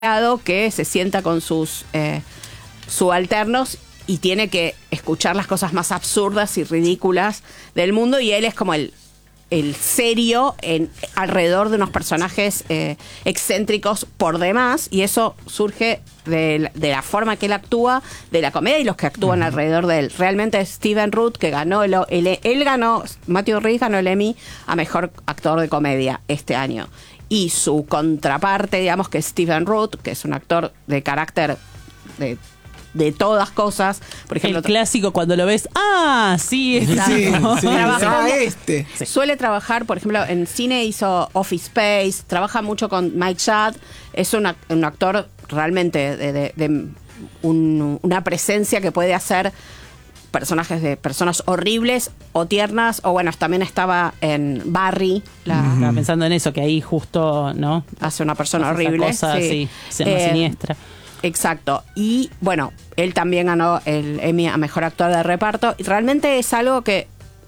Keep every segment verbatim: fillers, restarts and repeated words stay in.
que se sienta con sus eh, subalternos y tiene que escuchar las cosas más absurdas y ridículas del mundo, y él es como el, el serio en, alrededor de unos personajes eh, excéntricos por demás, y eso surge de, de la forma que él actúa, de la comedia y los que actúan uh-huh. alrededor de él. Realmente Stephen Root, que ganó el, el, él ganó, Matthew Rhys ganó el Emmy a Mejor Actor de Comedia este año. Y su contraparte, digamos, que es Stephen Root, que es un actor de carácter de, de todas cosas. Por ejemplo, el clásico cuando lo ves, ¡ah! Sí, está. Sí, sí, Trabajó, ah, este. Sí. Suele trabajar, por ejemplo, en cine hizo Office Space, trabaja mucho con Mike Shadd. Es una, un actor realmente de, de, de un, una presencia que puede hacer personajes de personas horribles o tiernas, o bueno, también estaba en Barry. La, uh-huh. Estaba pensando en eso, que ahí justo, ¿no? Hace una persona hace horrible. Esa cosa, sí, sí eh, siniestra. Exacto. Y bueno, él también ganó el Emmy a Mejor Actor de Reparto. Y realmente es algo que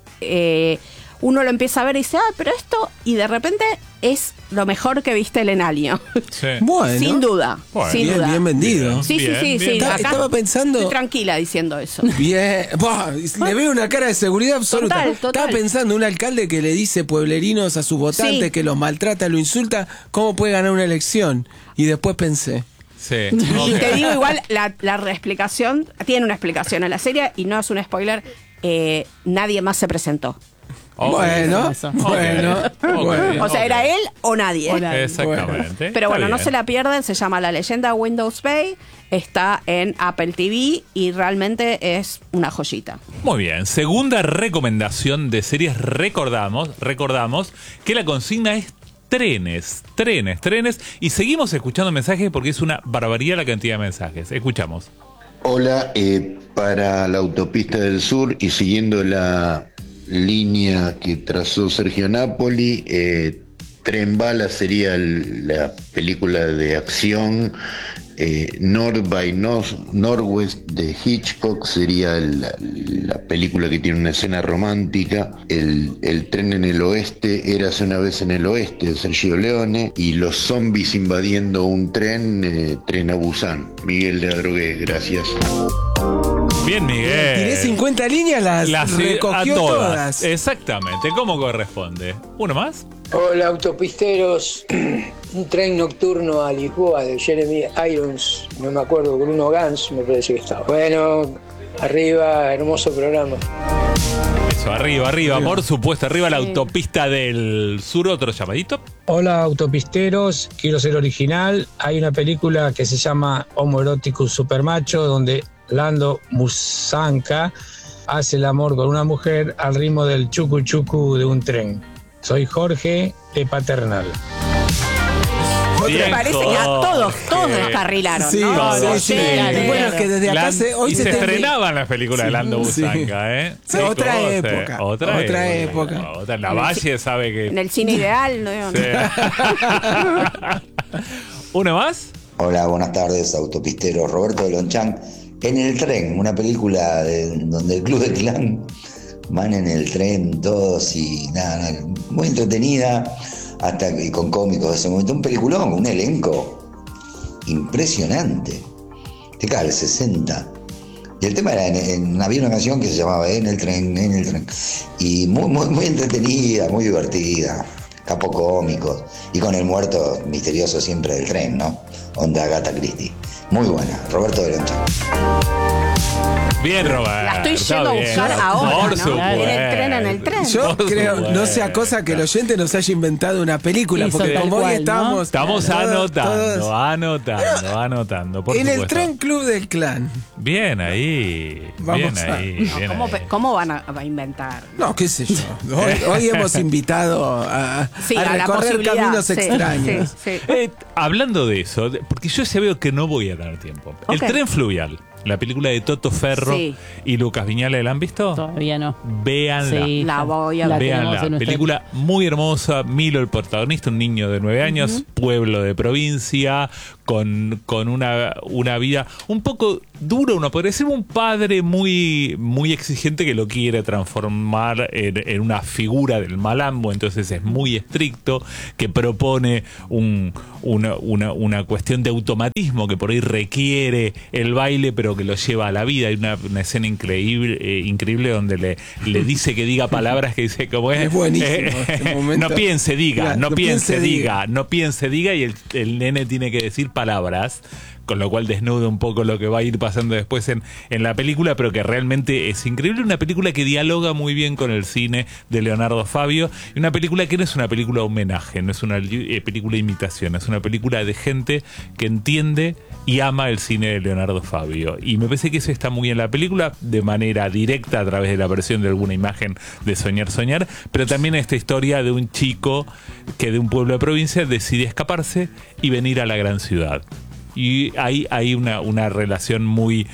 eh, uno lo empieza a ver y dice, ah, pero esto, y de repente es lo mejor que viste el año. Sí. Bueno. Sin duda. Bueno. Sin Bien, duda. bien vendido. Sí, bien, sí, sí. bien. sí. Está, Acá estaba pensando. Estoy tranquila diciendo eso. Bien. Buah, le veo una cara de seguridad absoluta. Total, total. Estaba pensando, un alcalde que le dice pueblerinos a sus votantes, sí. que los maltrata, lo insulta, ¿cómo puede ganar una elección? Y después pensé. Sí. Y te digo igual, la, la explicación, tiene una explicación en la serie y no es un spoiler, eh, nadie más se presentó. Okay. Bueno, bueno, okay. bueno. O sea, era él o nadie. O nadie. Exactamente. Pero bueno, Está no bien. se la pierden, se llama La Leyenda de Windows Bay, está en Apple T V y realmente es una joyita. Muy bien, segunda recomendación de series, recordamos, recordamos que la consigna es trenes, trenes, trenes, y seguimos escuchando mensajes porque es una barbaridad la cantidad de mensajes. Escuchamos. Hola, eh, para la autopista del sur y siguiendo la línea que trazó Sergio Napoli, eh, Tren Bala sería el, la película de acción. eh, North by North, Northwest de Hitchcock sería la, la película que tiene una escena romántica. El, el tren en el oeste, Érase una vez en el oeste de Sergio Leone, y los zombies invadiendo un tren, eh, Tren a Busan, Miguel de Adrogué. Gracias. Bien, Miguel. Tiré cincuenta líneas, las, Las recogió a todas. todas. Exactamente, ¿cómo corresponde? ¿Uno más? Hola, autopisteros. Un tren nocturno a Lisboa de Jeremy Irons, no me acuerdo, Bruno Gans me parece que estaba. Bueno, arriba, hermoso programa. Eso, arriba, arriba, por supuesto, arriba la autopista del sur. Otro llamadito. Hola, autopisteros, quiero ser original. Hay una película que se llama Homo Eroticus Supermacho, donde Lando Musanka hace el amor con una mujer al ritmo del chucu chucu de un tren. Soy Jorge de Paternal. Me parece que a todos, todos descarrilaron, sí, ¿no? Sí, no sí, sé, la sí. Bueno, que desde acá Land- se, hoy y se, se te- estrenaban las películas Sí, de Lando sí. Busanca, ¿eh? Sí, otra cosas, época, Otra, otra época. época. Otra, la Valle sabe que... En el cine ideal, ¿no? Sí. ¿Uno más? Hola, buenas tardes, autopisteros. Roberto de Lonchan. En el tren, una película de, donde el club de clan van en el tren todos y nada, nada, muy entretenida, hasta y con cómicos de ese momento. Un peliculón, un elenco impresionante. Te cae el sesenta. Y el tema era, en, en, había una canción que se llamaba En el tren, en el tren. Y muy, muy, muy entretenida, muy divertida. Capo cómicos. Y con el muerto misterioso siempre del tren, ¿no? Onda Agatha Christie. Muy buena. Roberto de Loncha. Bien, Roberto. La estoy yendo a buscar ahora, Por ¿no? supuesto. En el tren, en el tren. Yo Por creo, no supuesto. sea cosa que el oyente nos haya inventado una película, Hizo porque tal como hoy cual, ¿no? estamos... Estamos todos- anotando, todos- anotando, anotando. Por en el supuesto. tren club del clan. Bien ahí. Vamos bien a- ahí. No, bien ¿cómo, ahí. pe- ¿Cómo van a, a inventar? No, qué sé yo. Hoy, hoy hemos invitado a, Sí, a a la recorrer posibilidad, caminos sí, extraños. sí, sí. Eh, hablando de eso, de- porque yo ya veo que no voy a tener tiempo. El Ok. tren fluvial, la película de Toto Ferro Sí. y Lucas Viñales, ¿la han visto? Todavía no. Véanla. Sí, La voy a la ver. tenemos Véanla, en nuestra película muy hermosa. Milo, el protagonista, un niño de nueve años, pueblo de provincia, con, con una, una vida un poco dura, uno podría decir, un padre muy, muy exigente que lo quiere transformar en, en una figura del malambo, entonces es muy estricto, que propone un, una, una, una cuestión de automatismo que por ahí requiere el baile, pero que lo lleva a la vida. Hay una, una escena increíble, eh, increíble donde le, le dice que diga palabras que dice como es, Es buenísimo eh, este momento. no piense, diga, Claro, no, no piense, piense, diga, diga. no piense, diga, y el, el nene tiene que decir palabras, con lo cual desnuda un poco lo que va a ir pasando después en, en la película, pero que realmente es increíble. Una película que dialoga muy bien con el cine de Leonardo Fabio, y una película que no es una película homenaje, no es una eh, película imitación, es una película de gente que entiende y ama el cine de Leonardo Fabio. Y me parece que eso está muy bien en la película, de manera directa a través de la versión de alguna imagen de Soñar, Soñar, pero también esta historia de un chico que de un pueblo de provincia decide escaparse y venir a la gran ciudad. Y ahí hay una, una relación muy,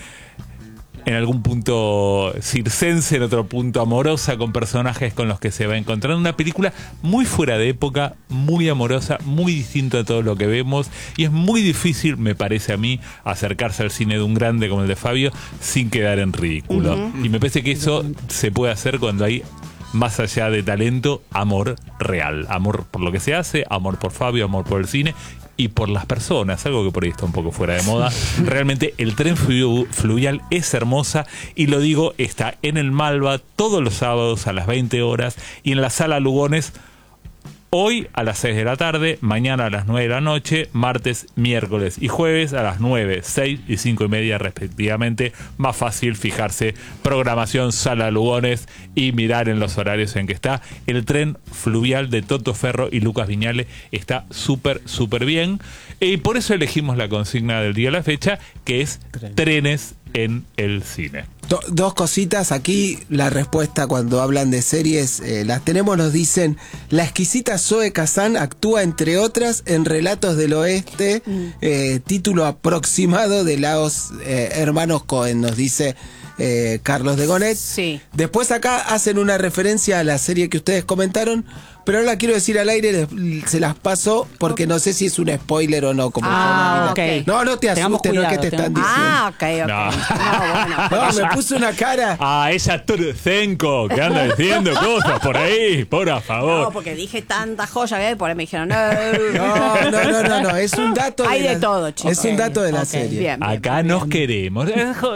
en algún punto circense, en otro punto amorosa, con personajes con los que se va encontrando. Una película muy fuera de época, muy amorosa, muy distinta a todo lo que vemos, y es muy difícil, me parece a mí, acercarse al cine de un grande como el de Fabio sin quedar en ridículo. Uh-huh. Y me parece que eso se puede hacer cuando hay, más allá de talento, amor real, amor por lo que se hace, amor por Fabio, amor por el cine y por las personas, algo que por ahí está un poco fuera de moda. Realmente el tren fluvial es hermosa, y lo digo, está en el Malva todos los sábados a las veinte horas y en la Sala Lugones hoy a las seis de la tarde, mañana a las nueve de la noche, martes, miércoles y jueves a las nueve, seis y cinco y media respectivamente. Más fácil fijarse programación Sala Lugones y mirar en los horarios en que está. El tren fluvial de Toto Ferro y Lucas Viñale está súper, súper bien. Y por eso elegimos la consigna del día a la fecha, que es Tren. trenes en el cine. Do, dos cositas aquí, la respuesta cuando hablan de series, eh, las tenemos, nos dicen: la exquisita Zoe Kazan actúa entre otras en Relatos del Oeste, mm. eh, título aproximado de los eh, hermanos Coen, nos dice eh, Carlos de Gonet. Sí. Después acá hacen una referencia a la serie que ustedes comentaron, pero no la quiero decir al aire, les, se las paso porque no sé si es un spoiler o no. Como ah, okay. No, no te asustes, no es que te están diciendo. Ah, ok, ok. No, no, bueno. no me puse una cara. Ah, esa Turcenco que anda diciendo cosas por ahí, por favor. No, porque dije tanta joya, y por ahí me dijeron, no. No, no, no, no, no, es un dato Hay de, de la, todo, chicos. Es un dato de la okay, serie. Bien, bien, Acá bien, nos bien. queremos.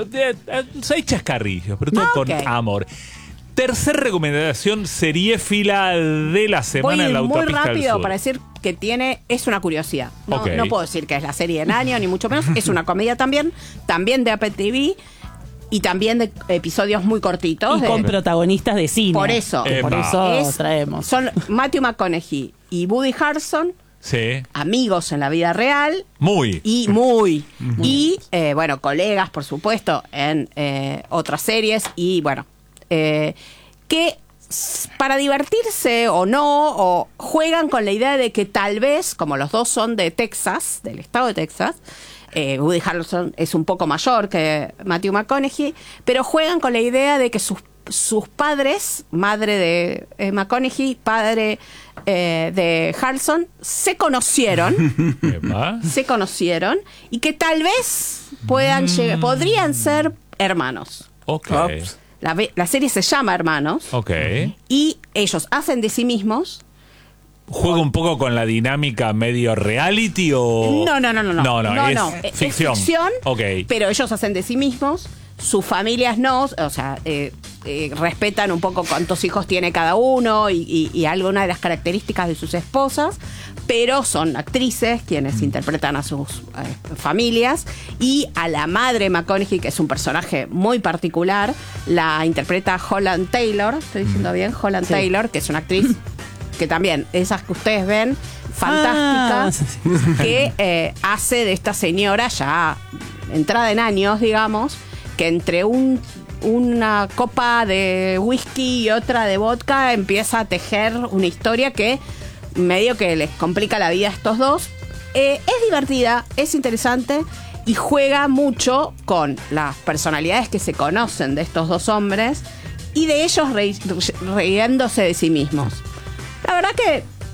Soy chascarrillos, pero todo okay. con amor. Tercer recomendación, seriéfila de la semana Voy en la muy autopista del rápido sur. para decir que tiene, es una curiosidad. No, Okay. no puedo decir que es la serie del año, ni mucho menos. Es una comedia también, también de Apple T V y también de episodios muy cortitos. Y de, con protagonistas de cine. Por eso. Que por Epa. eso es- traemos. Son Matthew McConaughey y Woody Harrelson, Sí, amigos en la vida real. muy. Y muy. Y, eh, bueno, colegas, por supuesto, en eh, otras series. Y, bueno, eh, que s- para divertirse o no, o juegan con la idea de que tal vez, como los dos son de Texas, del estado de Texas, eh, Woody Harrelson es un poco mayor que Matthew McConaughey, pero juegan con la idea de que sus sus padres, madre de eh, McConaughey, padre eh, de Harrelson, se conocieron. Epa. se conocieron y que tal vez puedan llegar, podrían ser hermanos. Ok. Ops. La, ve- la serie se llama Hermanos Ok. y ellos hacen de sí mismos. ¿Juega un poco con la dinámica medio reality o...? No, no, no, no, no. No, no, es Es ficción. ficción, Ok. pero ellos hacen de sí mismos. Sus familias no, o sea, eh, eh, respetan un poco cuántos hijos tiene cada uno y, y, y algunas de las características de sus esposas, pero son actrices quienes Mm. interpretan a sus eh, familias, y a la madre McConaughey, que es un personaje muy particular, la interpreta Holland Taylor, estoy diciendo Mm. bien, Holland Taylor, que es una actriz que también, esas que ustedes ven, fantástica, Ah, sí, que eh, hace de esta señora ya entrada en años, digamos, que entre un, una copa de whisky y otra de vodka empieza a tejer una historia que medio que les complica la vida a estos dos. Eh, es divertida, es interesante y juega mucho con las personalidades que se conocen de estos dos hombres y de ellos re- riéndose de sí mismos. La verdad que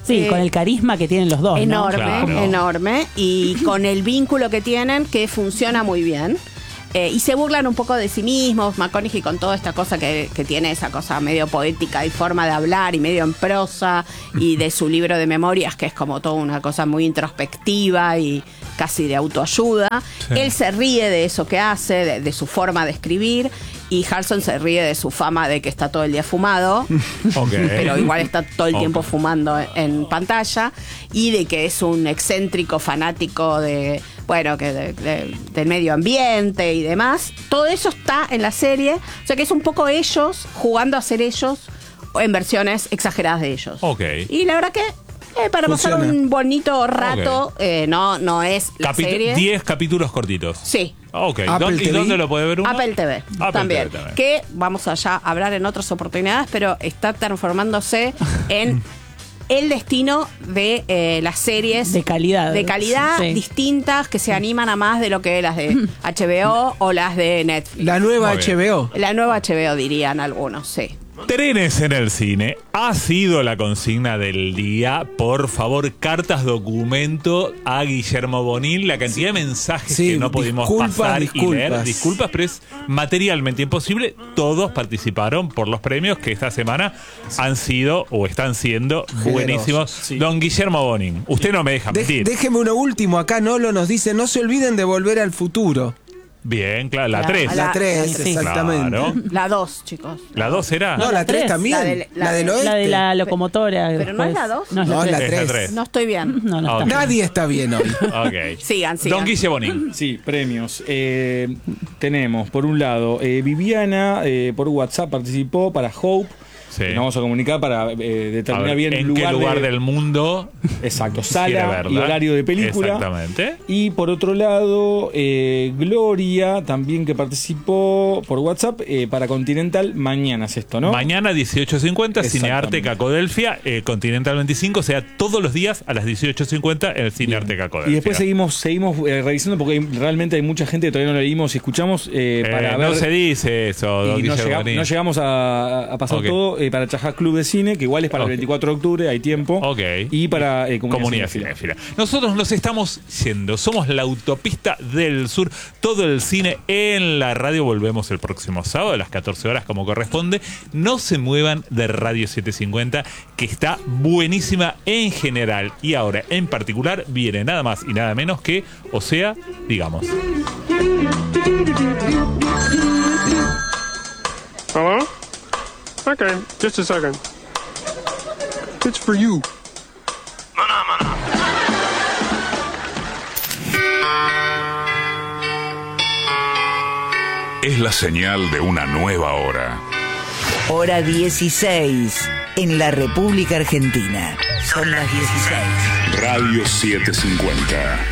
Sí, Eh, con el carisma que tienen los dos, ¿no? Enorme, Claro. enorme. Y con el vínculo que tienen, que funciona muy bien. Eh, y se burlan un poco de sí mismos, McConaughey con toda esta cosa que, que tiene, esa cosa medio poética y forma de hablar y medio en prosa, y de su libro de memorias, que es como toda una cosa muy introspectiva y casi de autoayuda. Sí. Él se ríe de eso que hace, de, de su forma de escribir, y Harrison se ríe de su fama de que está todo el día fumado. Ok. Pero igual está todo el Ok. tiempo fumando en pantalla, y de que es un excéntrico fanático de, bueno, que de- de- del medio ambiente y demás. Todo eso está en la serie, o sea que es un poco ellos jugando a ser ellos en versiones exageradas de ellos. Ok. Y la verdad que eh, para pasar Funciona. un bonito rato, Ok. eh, no, no es la Capitu- serie. diez capítulos cortitos. Sí. Ok. Apple ¿Dónde- ¿Y T V? dónde lo puede ver uno? Apple T V Apple también, T V también. que vamos allá a hablar en otras oportunidades, pero está transformándose en el destino de eh, las series De calidad. de calidad Sí. distintas, que se animan a más de lo que las de H B O o las de Netflix. La nueva Muy bien. H B O. La nueva H B O dirían algunos, sí. Trenes en el cine ha sido la consigna del día. Por favor, cartas documento a Guillermo Bonil. La cantidad de mensajes Sí, que no pudimos disculpas, pasar y leer. disculpas. Disculpas, pero es materialmente imposible. Todos participaron por los premios que esta semana han sido o están siendo Generosos, buenísimos. sí. Don Guillermo Bonin, usted no me deja De- mentir. déjeme uno último. Acá Nolo nos dice: no se olviden de Volver al Futuro. Bien, claro, la La- tres. La La- tres, sí. exactamente. Claro. La dos, chicos. La dos era. No, la tres tres. también. La La, del- la del de- oeste. La de la locomotora. Pero no es la después. dos. No, es la No, tres. la Es la tres. tres. No estoy bien. No, no Ok. está. Nadie está bien hoy. Ok. Sigan, sigan. Don Guille Bonin. Sí, premios. Eh, tenemos, por un lado, eh, Viviana eh, por WhatsApp participó para Hope. Sí. Nos vamos a comunicar para eh, A determinar ver, bien ¿en lugar, qué lugar de- del mundo Exacto, quisiera sala verla? y horario de película. Exactamente. Y por otro lado, eh, Gloria, también que participó por WhatsApp eh, para Continental. Mañana es esto, ¿no? Mañana dieciocho cincuenta, Cinearte Exactamente. Cacodelfia, eh, Continental veinticinco, o sea, todos los días a las dieciocho cincuenta en el Cinearte Cacodelfia. Y después seguimos seguimos eh, revisando porque hay- realmente hay mucha gente que todavía no la leímos y escuchamos eh, Eh, para no ver. se dice eso, don Y no, Guillermo llega- Bonin. no llegamos a, a pasar Ok. todo eh, para Chajá Club de Cine, que igual es para Ok. el veinticuatro de octubre, hay tiempo. Ok. Y para eh, Comunidad, Comunidad Cinéfila. Cinéfila. Nosotros nos estamos yendo. Somos la autopista del sur. Todo el cine en la radio. Volvemos el próximo sábado a las catorce horas como corresponde. No se muevan de Radio setecientos cincuenta, que está buenísima en general. Y ahora, en particular, viene nada más y nada menos que, o sea, digamos. Hello? Okay, just a second. It's for you. Es la señal de una nueva hora. Hora dieciséis en la República Argentina. Son las dieciséis. Radio setecientos cincuenta.